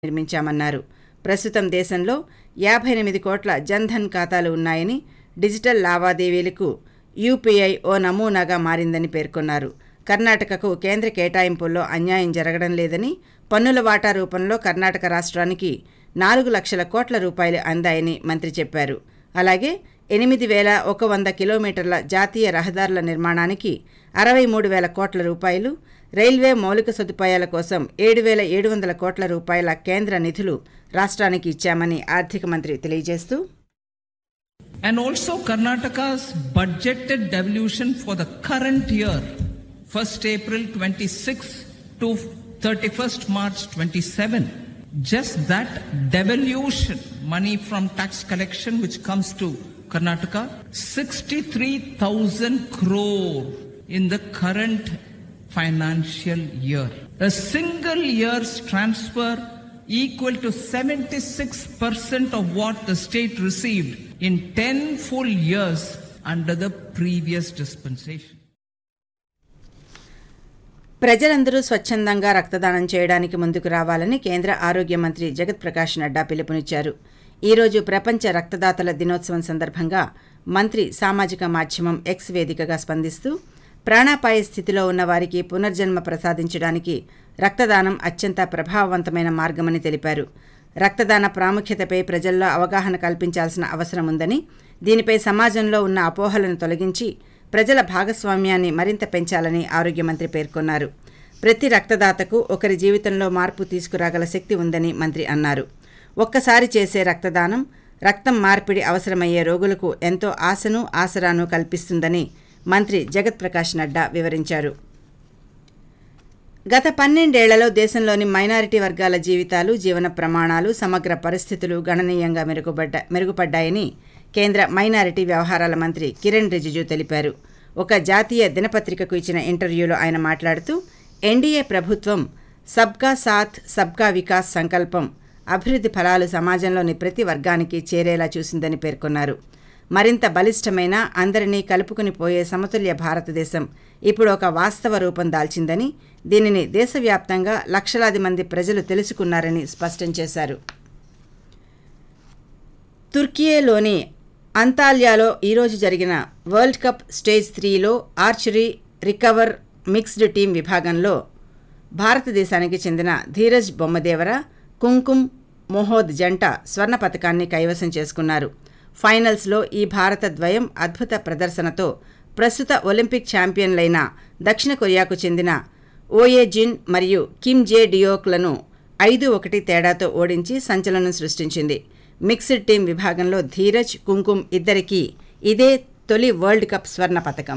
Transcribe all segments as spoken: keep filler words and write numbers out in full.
నిర్మించామన్నారు. ప్రస్తుతం దేశంలో యాభై ఎనిమిది కోట్ల జన్ధన్ ఖాతాలు ఉన్నాయని, డిజిటల్ లావాదేవీలకు యూపీఐ ఓ నమూనాగా మారిందని పేర్కొన్నారు. కర్ణాటకకు కేంద్ర కేటాయింపుల్లో అన్యాయం జరగడం లేదని, పన్నుల వాటా రూపంలో కర్ణాటక రాష్ట్రానికి నాలుగు లక్షల కోట్ల రూపాయలు అందాయని మంత్రి చెప్పారు. అలాగే ఎనిమిది వేల ఒక వంద కిలోమీటర్ల జాతీయ రహదారుల నిర్మాణానికి అరవై మూడు వేల కోట్ల రూపాయలు, రైల్వే మౌలిక సదుపాయాల కోసం ఏడు వేల ఏడు వందల కోట్ల రూపాయల కేంద్ర నిధులు రాష్ట్రానికి ఇచ్చామని ఆర్థిక మంత్రి తెలియజేస్తూ, And also Karnataka's budgeted devolution for the current year, first April twenty-six to thirty-first March twenty-seven, just that devolution money from tax collection which comes to Karnataka, sixty-three thousand crore in the current financial year. A single year's transfer equal to seventy-six percent of what the state received in ten full years under the previous dispensation. ప్రజలందరూ స్వచ్ఛందంగా రక్తదానం చేయడానికి ముందుకు రావాలని కేంద్ర ఆరోగ్య మంత్రి జగత్ ప్రకాష్ నడ్డా పిలుపునిచ్చారు. ఈరోజు ప్రపంచ రక్తదాతల దినోత్సవం సందర్భంగా మంత్రి సామాజిక మాధ్యమం ఎక్స్ వేదికగా స్పందిస్తూ, ప్రాణాపాయ స్థితిలో ఉన్న వారికి పునర్జన్మ ప్రసాదించడానికి రక్తదానం అత్యంత ప్రభావవంతమైన మార్గమని తెలిపారు. రక్తదాన ప్రాముఖ్యతపై ప్రజల్లో అవగాహన కల్పించాల్సిన అవసరం ఉందని, దీనిపై సమాజంలో ఉన్న అపోహలను తొలగించి ప్రజల భాగస్వామ్యాన్ని మరింత పెంచాలని ఆరోగ్య మంత్రి పేర్కొన్నారు. ప్రతి రక్తదాతకు ఒకరి జీవితంలో మార్పు తీసుకురాగల శక్తి ఉందని మంత్రి అన్నారు. ఒక్కసారి చేసే రక్తదానం రక్తం మార్పిడి అవసరమయ్యే రోగులకు ఎంతో ఆశను ఆసరాను కల్పిస్తుందని మంత్రి జగత్ ప్రకాష్ నడ్డా వివరించారు. గత పన్నెండేళ్లలో దేశంలోని మైనారిటీ వర్గాల జీవితాలు, జీవన ప్రమాణాలు, సమగ్ర పరిస్థితులు గణనీయంగా మెరుగుపడ్డ మెరుగుపడ్డాయని కేంద్ర మైనారిటీ వ్యవహారాల మంత్రి కిరణ్ రిజిజు తెలిపారు. ఒక జాతీయ దినపత్రికకు ఇచ్చిన ఇంటర్వ్యూలో ఆయన మాట్లాడుతూ, ఎన్డీఏ ప్రభుత్వం సబ్కా సాథ్ సబ్కా వికాస్ సంకల్పం అభివృద్ధి ఫలాలు సమాజంలోని ప్రతి వర్గానికి చేరేలా చూసిందని పేర్కొన్నారు. మరింత బలిష్టమైన, అందరినీ కలుపుకుని పోయే సమతుల్య భారతదేశం ఇప్పుడు ఒక వాస్తవ రూపం దాల్చిందని, దీనిని దేశవ్యాప్తంగా లక్షలాది మంది ప్రజలు తెలుసుకున్నారని స్పష్టం చేశారు. తుర్కియేలోని అంతాల్యాలో ఈరోజు జరిగిన వరల్డ్ కప్ స్టేజ్ త్రీలో ఆర్చరీ రికవర్ మిక్స్డ్ టీం విభాగంలో భారతదేశానికి చెందిన ధీరజ్ బొమ్మదేవర, కుంకుమ్ మోహోద్ జంట స్వర్ణ పతకాన్ని కైవసం చేసుకున్నారు. ఫైనల్స్లో ఈ భారత ద్వయం అద్భుత ప్రదర్శనతో ప్రస్తుత ఒలింపిక్ ఛాంపియన్లైన దక్షిణ కొరియాకు చెందిన ఓయే జిన్ మరియు కిమ్ జే డియోక్లను ఐదు ఒకటి తేడాతో ఓడించి సంచలనం సృష్టించింది. మిక్స్డ్ టీం విభాగంలో ధీరజ్, కుంకుమ్ ఇద్దరికీ ఇదే తొలి వరల్డ్ కప్ స్వర్ణ పతకం.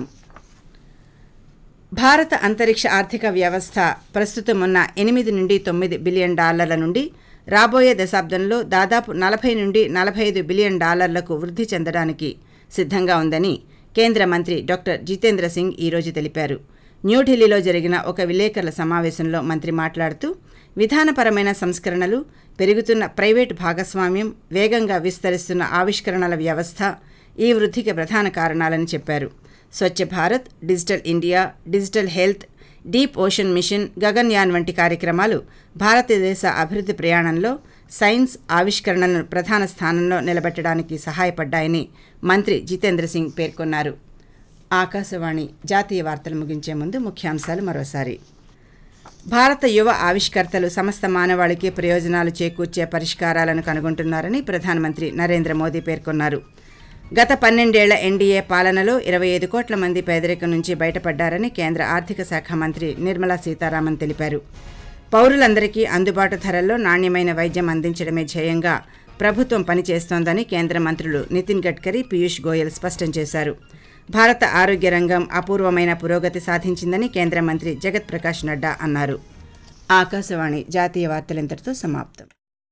భారత అంతరిక్ష ఆర్థిక వ్యవస్థ ప్రస్తుతం ఉన్న ఎనిమిది నుండి తొమ్మిది బిలియన్ డాలర్ల నుండి రాబోయే దశాబ్దంలో దాదాపు నలభై నుండి నలభై ఐదు బిలియన్ డాలర్లకు వృద్ధి చెందడానికి సిద్ధంగా ఉందని కేంద్ర మంత్రి డాక్టర్ జితేంద్ర సింగ్ ఈరోజు తెలిపారు. న్యూఢిల్లీలో జరిగిన ఒక విలేకరుల సమావేశంలో మంత్రి మాట్లాడుతూ, విధానపరమైన సంస్కరణలు, పెరుగుతున్న ప్రైవేటు భాగస్వామ్యం, వేగంగా విస్తరిస్తున్న ఆవిష్కరణల వ్యవస్థ ఈ వృద్ధికి ప్రధాన కారణాలని చెప్పారు. Swachh Bharat, digital India, digital health, deep ocean mission, Gaganyaan వంటి కార్యక్రమాలు భారతదేశ అభివృద్ధి ప్రయాణంలో సైన్స్, ఆవిష్కరణలను ప్రధాన స్థానంలో నిలబెట్టడానికి సహాయపడ్డాయని మంత్రి జితేంద్ర సింగ్ పేర్కొన్నారు. ఆకాశవాణి జాతీయ వార్తలు ముగించే ముందు ముఖ్యాంశాలు మరోసారి. భారత యువ ఆవిష్కర్తలు సమస్త మానవాళికి ప్రయోజనాలు చేకూర్చే పరిష్కారాలను కనుగొంటున్నారని ప్రధానమంత్రి నరేంద్ర మోదీ పేర్కొన్నారు. గత పన్నెండేళ్ల ఎన్డీఏ పాలనలో ఇరవై ఐదు కోట్ల మంది పేదరికం నుంచి బయటపడ్డారని కేంద్ర ఆర్థిక శాఖ మంత్రి నిర్మలా సీతారామన్ తెలిపారు. పౌరులందరికీ అందుబాటు ధరల్లో నాణ్యమైన వైద్యం అందించడమే ధ్యేయంగా ప్రభుత్వం పనిచేస్తోందని కేంద్ర మంత్రులు నితిన్ గడ్కరీ, పీయూష్ గోయల్ స్పష్టం చేశారు. భారత ఆరోగ్య రంగం అపూర్వమైన పురోగతి సాధించిందని కేంద్ర మంత్రి జగత్ ప్రకాష్ నడ్డా అన్నారు. ఆకాశవాణి జాతీయ వార్తలింతటితో సమాప్తం.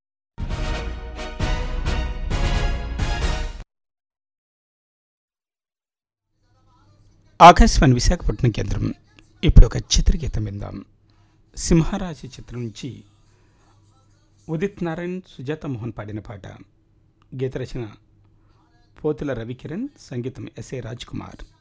ఆకాశవాణి విశాఖపట్నం కేంద్రం. ఇప్పుడు ఒక చిత్రగీతం విందాం. సింహరాశి చిత్రం నుంచి ఉదిత్ నారాయణ్, సుజాత మోహన్ పాడిన పాట. గీత రచన పోతుల రవికిరణ్, సంగీతం ఎస్ఏ రాజ్ కుమార్.